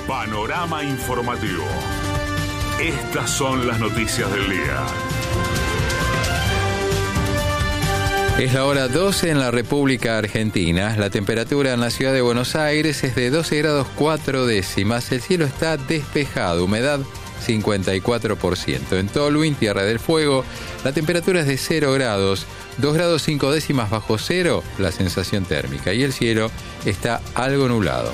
Panorama informativo. Estas son las noticias del día. Es la hora 12 en la República Argentina. La temperatura en la ciudad de Buenos Aires es de 12 grados 4 décimas. El cielo está despejado, humedad 54%. En Tolwyn, Tierra del Fuego, la temperatura es de 0 grados, 2 grados 5 décimas bajo cero la sensación térmica y el cielo está algo nublado.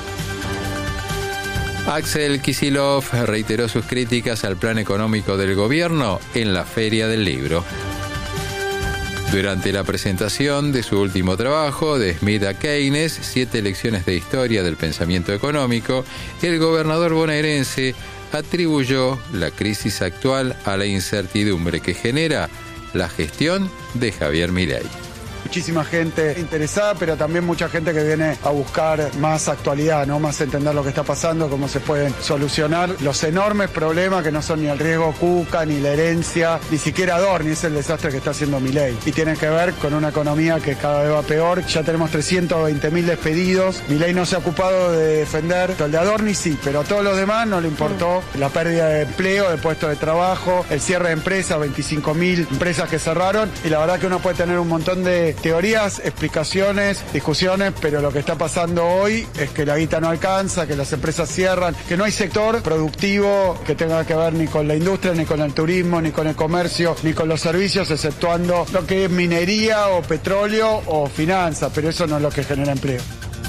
Axel Kicillof reiteró sus críticas al plan económico del gobierno en la Feria del Libro. Durante la presentación de su último trabajo, De Smith a Keynes, 7 lecciones de historia del pensamiento económico, el gobernador bonaerense atribuyó la crisis actual a la incertidumbre que genera la gestión de Javier Milei. Muchísima gente interesada, pero también mucha gente que viene a buscar más actualidad, ¿no? Más entender lo que está pasando, cómo se pueden solucionar los enormes problemas que no son ni el riesgo Cuca, ni la herencia, ni siquiera Adorni, es el desastre que está haciendo Milei. Y tiene que ver con una economía que cada vez va peor. Ya tenemos 320.000 despedidos. Milei no se ha ocupado de defender. El de Adorni sí, pero a todos los demás no le importó la pérdida de empleo, de puestos de trabajo, el cierre de empresas, 25.000 empresas que cerraron. Y la verdad que uno puede tener un montón de teorías, explicaciones, discusiones, pero lo que está pasando hoy es que la guita no alcanza, que las empresas cierran, que no hay sector productivo que tenga que ver ni con la industria, ni con el turismo, ni con el comercio, ni con los servicios, exceptuando lo que es minería o petróleo o finanzas, pero eso no es lo que genera empleo.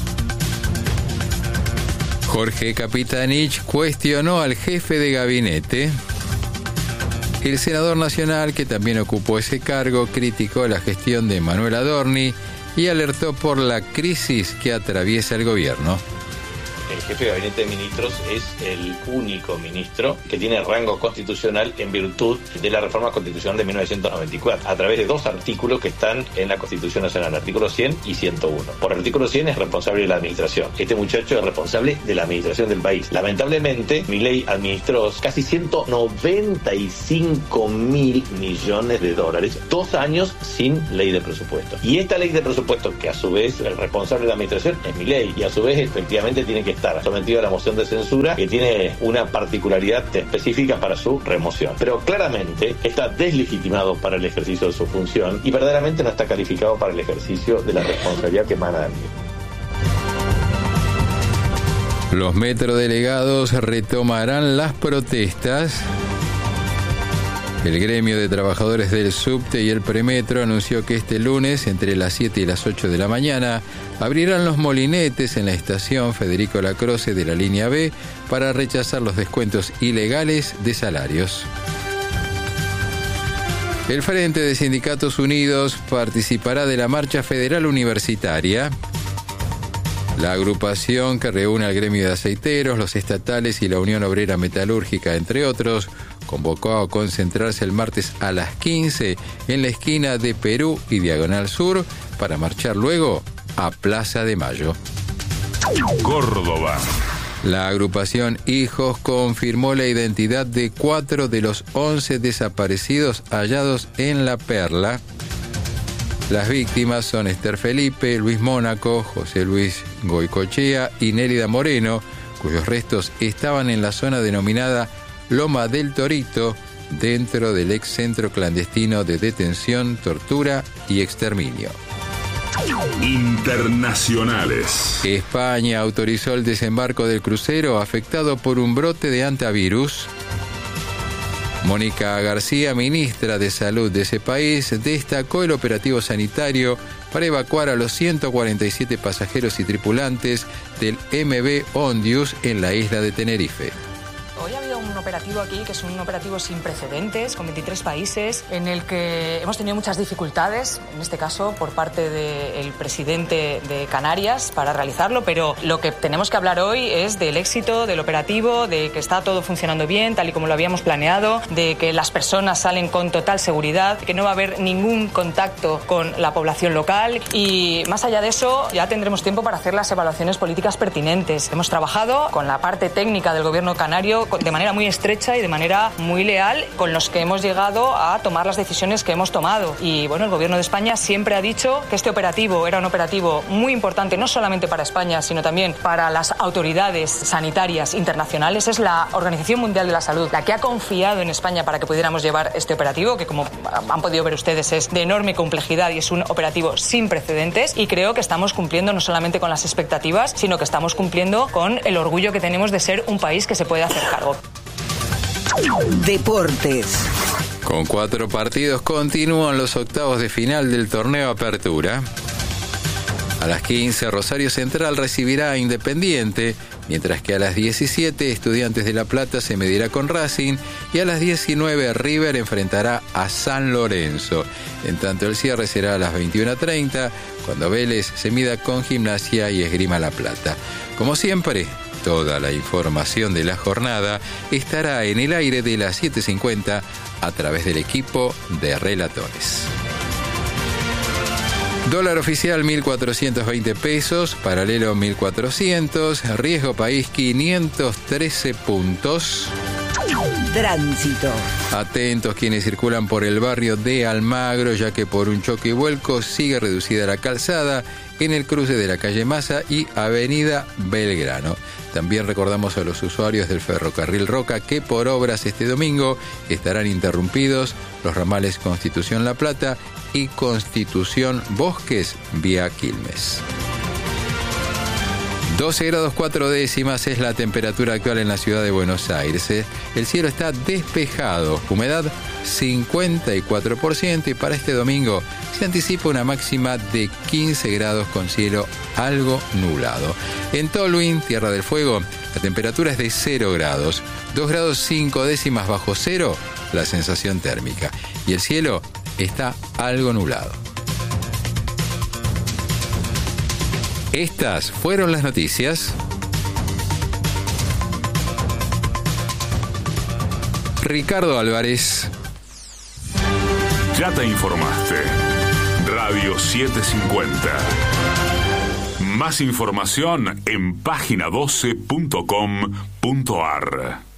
Jorge Capitanich cuestionó al jefe de gabinete. El senador nacional, que también ocupó ese cargo, criticó la gestión de Manuel Adorni y alertó por la crisis que atraviesa el gobierno. El jefe de gabinete de ministros es el único ministro que tiene rango constitucional en virtud de la reforma constitucional de 1994, a través de 2 artículos que están en la Constitución Nacional, artículo 100 y 101. Por el artículo 100 es responsable de la administración. Este muchacho es responsable de la administración del país. Lamentablemente, Milei administró casi 195.000 millones de dólares, 2 años sin ley de presupuesto. Y esta ley de presupuesto, que a su vez el responsable de la administración es Milei, y a su vez efectivamente tiene que estar sometido a la moción de censura, que tiene una particularidad específica para su remoción. Pero claramente está deslegitimado para el ejercicio de su función y verdaderamente no está calificado para el ejercicio de la responsabilidad que emana de él. Los metrodelegados retomarán las protestas. El gremio de trabajadores del subte y el premetro anunció que este lunes, entre las 7 y las 8 de la mañana, abrirán los molinetes en la estación Federico Lacroze de la línea B para rechazar los descuentos ilegales de salarios. El Frente de Sindicatos Unidos participará de la Marcha Federal Universitaria. La agrupación, que reúne al gremio de aceiteros, los estatales y la Unión Obrera Metalúrgica, entre otros, convocó a concentrarse el martes a las 15 en la esquina de Perú y Diagonal Sur para marchar luego a Plaza de Mayo. Córdoba. La agrupación Hijos confirmó la identidad de 4 de los 11 desaparecidos hallados en La Perla. Las víctimas son Esther Felipe, Luis Mónaco, José Luis Goicochea y Nélida Moreno, cuyos restos estaban en la zona denominada Loma del Torito, dentro del ex centro clandestino de detención, tortura y exterminio. Internacionales. España autorizó el desembarco del crucero afectado por un brote de hantavirus. Mónica García, ministra de Salud de ese país, destacó el operativo sanitario para evacuar a los 147 pasajeros y tripulantes del MV Ondius en la isla de Tenerife. Hoy ha habido un operativo aquí que es un operativo sin precedentes, con 23 países, en el que hemos tenido muchas dificultades, en este caso por parte del presidente de Canarias, para realizarlo, pero lo que tenemos que hablar hoy es del éxito del operativo, de que está todo funcionando bien, tal y como lo habíamos planeado, de que las personas salen con total seguridad, que no va a haber ningún contacto con la población local y, más allá de eso, ya tendremos tiempo para hacer las evaluaciones políticas pertinentes. Hemos trabajado con la parte técnica del gobierno canario de manera muy estrecha y de manera muy leal con los que hemos llegado a tomar las decisiones que hemos tomado. Y bueno, el Gobierno de España siempre ha dicho que este operativo era un operativo muy importante, no solamente para España, sino también para las autoridades sanitarias internacionales. Es la Organización Mundial de la Salud la que ha confiado en España para que pudiéramos llevar este operativo, que como han podido ver ustedes es de enorme complejidad y es un operativo sin precedentes, y creo que estamos cumpliendo no solamente con las expectativas, sino que estamos cumpliendo con el orgullo que tenemos de ser un país que se puede hacer cargo. Deportes. Con 4 partidos continúan los octavos de final del torneo Apertura. A las 15, Rosario Central recibirá a Independiente, mientras que a las 17, Estudiantes de La Plata se medirá con Racing y a las 19, River enfrentará a San Lorenzo. En tanto, el cierre será a las 21:30, cuando Vélez se mida con Gimnasia y Esgrima La Plata. Como siempre, toda la información de la jornada estará en el aire de las 7:50 a través del equipo de relatores. Dólar oficial 1.420 pesos, paralelo 1.400, riesgo país 513 puntos. Tránsito. Atentos quienes circulan por el barrio de Almagro, ya que por un choque y vuelco sigue reducida la calzada en el cruce de la calle Maza y avenida Belgrano. También recordamos a los usuarios del ferrocarril Roca que por obras este domingo estarán interrumpidos los ramales Constitución La Plata y Constitución Bosques vía Quilmes. 12 grados 4 décimas es la temperatura actual en la ciudad de Buenos Aires. El cielo está despejado, humedad 54% y para este domingo se anticipa una máxima de 15 grados con cielo algo nublado. En Tolwyn, Tierra del Fuego, la temperatura es de 0 grados, 2 grados 5 décimas bajo cero la sensación térmica y el cielo está algo nublado. Estas fueron las noticias. Ricardo Álvarez. Ya te informaste. Radio 750. Más información en página12.com.ar.